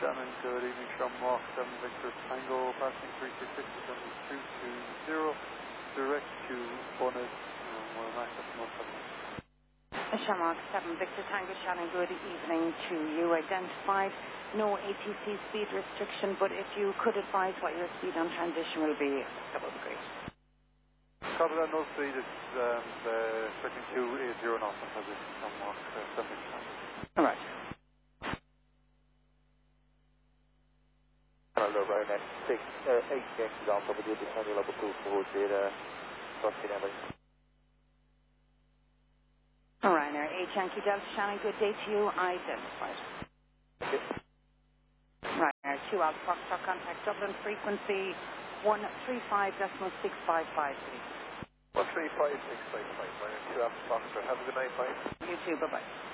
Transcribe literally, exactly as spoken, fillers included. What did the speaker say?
Shannon, good evening from Mark seven Victor Tango, passing three six six from two two zero, direct to Bonnet, and we're back at Multnomah. Shamrock seven Victor Tango, Shannon, good evening to you. Identified no A T C speed restriction, but if you could advise what your speed on transition will be, that would be great. Copy that, no speed, it's um, the second two eight zero knots on position from Mark seven Victor Tango. All right. Hello, Baronet. six, uh, eight Yankee down top of the Descending level two forward data. Crossing Emily. All right, now, eight Yankee Delta, Shannon, good day to you. Identified. Okay. Right, now, two Alpha Foxtrot, contact Dublin, frequency one three five decimal six five five, please. one three five six five five, two Alpha Foxtrot. Have a good night, bye. You too, bye-bye.